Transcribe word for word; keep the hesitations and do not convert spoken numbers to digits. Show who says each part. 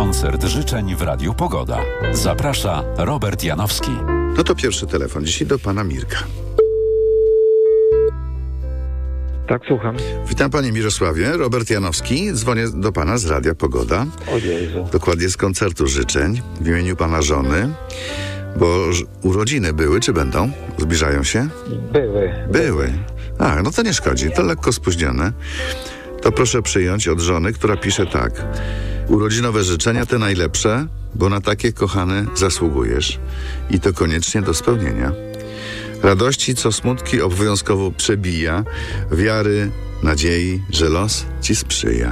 Speaker 1: Koncert życzeń w Radiu Pogoda. Zaprasza Robert Janowski.
Speaker 2: No to pierwszy telefon dzisiaj do pana Mirka.
Speaker 3: Tak, słucham.
Speaker 2: Witam panie Mirosławie, Robert Janowski. Dzwonię do pana z Radia Pogoda.
Speaker 3: O Jezu.
Speaker 2: Dokładnie z koncertu życzeń w imieniu pana żony. Bo ż- urodziny były, czy będą? Zbliżają się?
Speaker 3: Były.
Speaker 2: Były. A, no to nie szkodzi, to lekko spóźnione. To proszę przyjąć od żony, która pisze tak. Urodzinowe życzenia te najlepsze, bo na takie, kochane, zasługujesz. I to koniecznie do spełnienia. Radości, co smutki obowiązkowo przebija, wiary, nadziei, że los ci sprzyja.